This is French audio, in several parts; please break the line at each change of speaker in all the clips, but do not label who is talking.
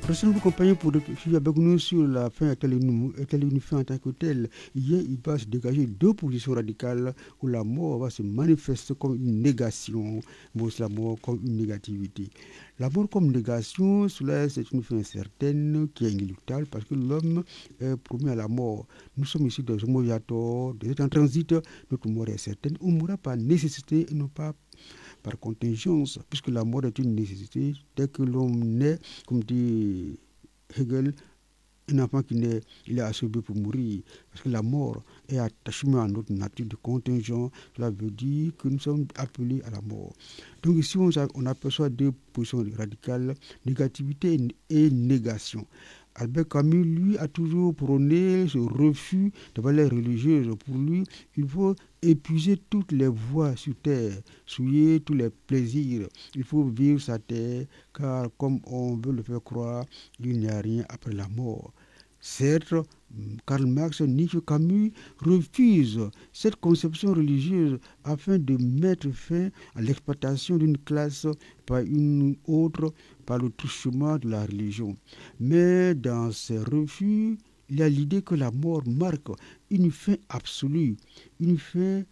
Restez nous compagnie pour suivre avec nous sur la fin est-elle une fin en tant que telle. Hier, il va se dégager deux positions radicales où la mort va se manifester comme une négation, mais aussi la mort comme une négativité. La mort comme négation, cela c'est une fin certaine qui est inéluctable parce que l'homme est promis à la mort. Nous sommes ici des homo viator, des êtres en transit, notre mort est certaine. On mourra par nécessité et non pas par contingence, puisque la mort est une nécessité. Dès que l'homme naît, comme dit Hegel, un enfant qui naît, il est assorbé pour mourir. Parce que la mort est attachement à notre nature de contingent. Cela veut dire que nous sommes appelés à la mort. Donc ici, on aperçoit deux positions radicales, négativité et négation. Albert Camus, lui, a toujours prôné ce refus de valeurs religieuses. Pour lui, il faut épuiser toutes les voies sur terre, souiller tous les plaisirs. Il faut vivre sa terre, car comme on veut le faire croire, il n'y a rien après la mort. Certes, Karl Marx, Nietzsche, Camus refusent cette conception religieuse afin de mettre fin à l'exploitation d'une classe par une autre, par le truchement de la religion. Mais dans ces refus, il y a l'idée que la mort marque une fin absolue, une fin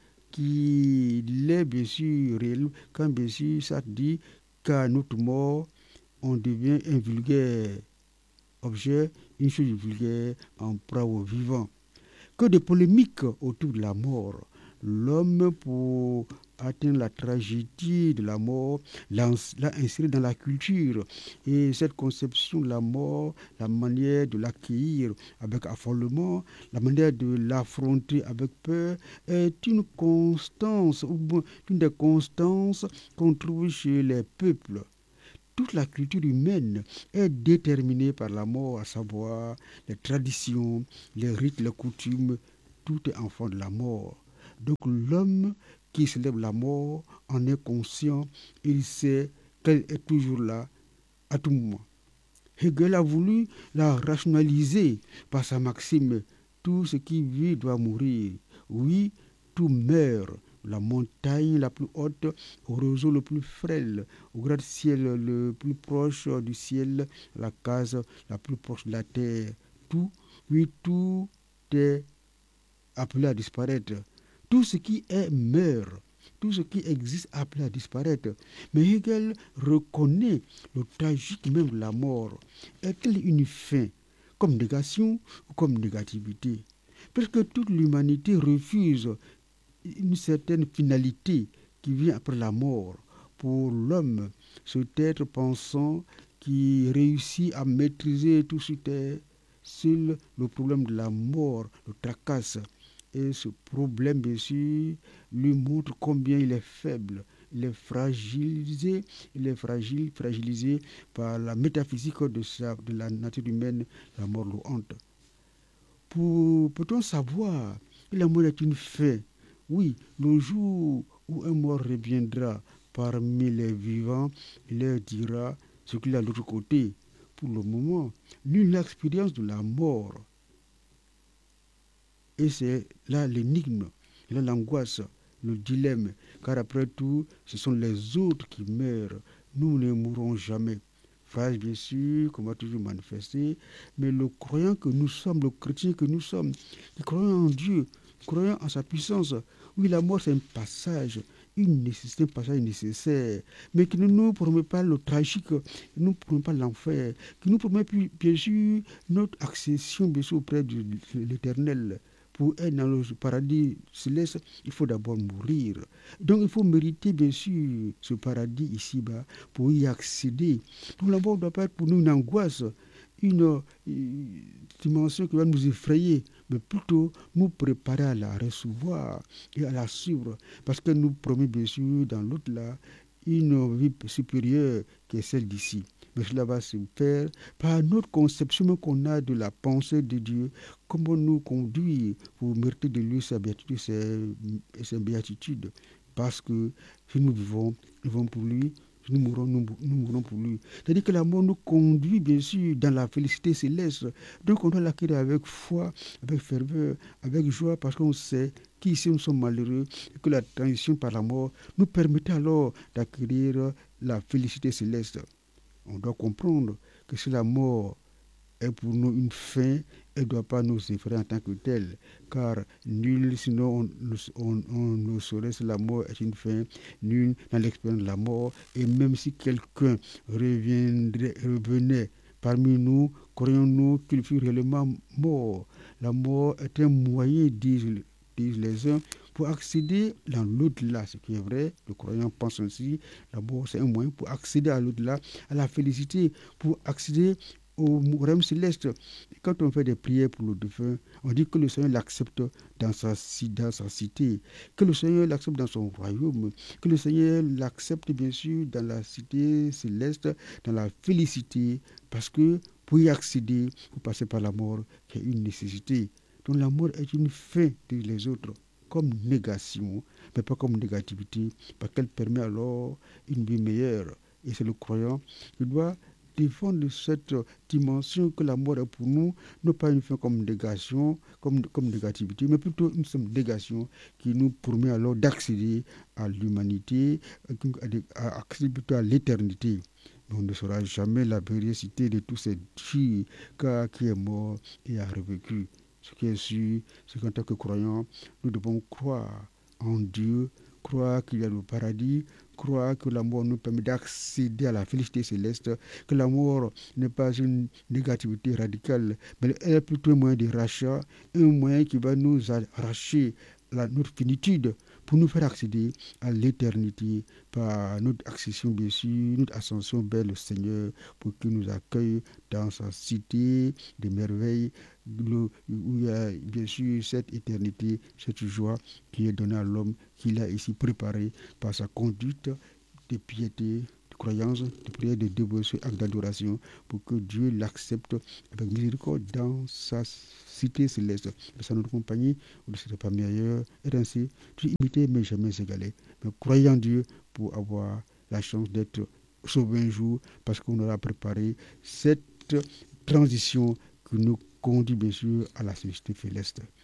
qui l'est bien sûr réelle, quand bien sûr ça dit qu'à notre mort, on devient un vulgaire objet, une chose vulgaire en proie au vivant. Que de polémiques autour de la mort. L'homme, pour atteindre la tragédie de la mort, l'a inséré dans la culture. Et cette conception de la mort, la manière de l'accueillir avec affolement, la manière de l'affronter avec peur, est une constance, ou une des constances qu'on trouve chez les peuples. Toute la culture humaine est déterminée par la mort, à savoir les traditions, les rites, les coutumes, tout est enfant de la mort. Donc l'homme qui célèbre la mort en est conscient, il sait qu'elle est toujours là à tout moment. Hegel a voulu la rationaliser par sa maxime, tout ce qui vit doit mourir. Oui, tout meurt. La montagne la plus haute, au roseau le plus frêle, au gratte-ciel le plus proche du ciel, la case la plus proche de la terre. Tout, oui, tout est appelé à disparaître. Tout ce qui est meurt. Tout ce qui existe appelé à disparaître. Mais Hegel reconnaît le tragique même de la mort. Est-elle une fin, comme négation ou comme négativité? Parce que toute l'humanité refuse une certaine finalité qui vient après la mort. Pour l'homme, cet être pensant qui réussit à maîtriser tout sur terre, seul le problème de la mort le tracasse. Et ce problème, bien sûr, lui montre combien il est faible. Il est fragilisé, fragilisé par la métaphysique de la nature humaine, la mort le hante. Peut-on savoir que la mort est une fin? Oui, le jour où un mort reviendra parmi les vivants, il leur dira ce qu'il y a de l'autre côté. Pour le moment, nul n'a l'expérience de la mort. Et c'est là l'énigme, là l'angoisse, le dilemme. Car après tout, ce sont les autres qui meurent. Nous ne mourrons jamais. Phrase bien sûr qu'on va toujours manifester, mais le croyant que nous sommes, le chrétien que nous sommes, qui croyons en Dieu, croyant en sa puissance, oui, la mort c'est un passage, une nécessité, un passage nécessaire, mais qui ne nous promet pas le tragique, qui ne nous promet pas l'enfer, qui nous promet bien sûr notre accession bien sûr auprès de l'Éternel. Pour être dans le paradis céleste, il faut d'abord mourir. Donc il faut mériter bien sûr ce paradis ici-bas pour y accéder. Donc la mort ne doit pas être pour nous une angoisse, une dimension qui va nous effrayer, mais plutôt nous préparer à la recevoir et à la suivre. Parce qu'elle nous promet bien sûr dans l'autre là une vie supérieure qui est celle d'ici. Mais cela va se faire par notre conception qu'on a de la pensée de Dieu, comment nous conduire pour mériter de lui sa béatitude et ses béatitudes. Parce que si nous vivons pour lui, si nous mourrons pour lui. C'est-à-dire que la mort nous conduit bien sûr dans la félicité céleste. Donc on doit l'acquérir avec foi, avec ferveur, avec joie, parce qu'on sait qu'ici nous sommes malheureux et que la transition par la mort nous permet alors d'acquérir la félicité céleste. On doit comprendre que si la mort est pour nous une fin, elle ne doit pas nous effrayer en tant que telle, car nul, sinon on ne saurait si la mort est une fin, nul dans l'expérience de la mort, et même si quelqu'un revenait parmi nous, croyons-nous qu'il fut réellement mort. La mort est un moyen, disent les uns, pour accéder dans l'au-delà, ce qui est vrai, le croyant pense ainsi, la mort c'est un moyen pour accéder à l'au-delà, à la félicité, pour accéder au royaume céleste. Quand on fait des prières pour le défunt, on dit que le Seigneur l'accepte dans sa cité, que le Seigneur l'accepte dans son royaume, que le Seigneur l'accepte bien sûr dans la cité céleste, dans la félicité, parce que pour y accéder, il faut passer par la mort, qui est une nécessité. Donc la mort est une fin, disent les autres, comme négation, mais pas comme négativité, parce qu'elle permet alors une vie meilleure. Et c'est le croyant qui doit défendre cette dimension que la mort est pour nous, non pas une fin comme négation, comme négativité, mais plutôt une simple négation qui nous permet alors d'accéder à l'humanité, à accéder plutôt à l'éternité. On ne saura jamais la véracité de tous ces dieux, car qui est mort et a revécu. Ce qui est sûr, c'est qu'en tant que croyants, nous devons croire en Dieu, croire qu'il y a le paradis, croire que la mort nous permet d'accéder à la félicité céleste, que la mort n'est pas une négativité radicale, mais elle est plutôt un moyen de rachat, un moyen qui va nous arracher notre finitude pour nous faire accéder à l'éternité par notre accession, bien sûr, notre ascension vers le Seigneur pour qu'il nous accueille dans sa cité des merveilles où il y a bien sûr cette éternité, cette joie qui est donnée à l'homme, qu'il a ici préparé par sa conduite de piété, de croyance, de prière, de dévotion, acte d'adoration, pour que Dieu l'accepte avec miséricorde dans sa cité céleste, de sa notre compagnie, ou de cette famille ailleurs, et ainsi, tu imiter mais jamais égalé. Mais croyez en Dieu pour avoir la chance d'être sauvé un jour, parce qu'on aura préparé cette transition qui nous conduit bien sûr à la céleste céleste.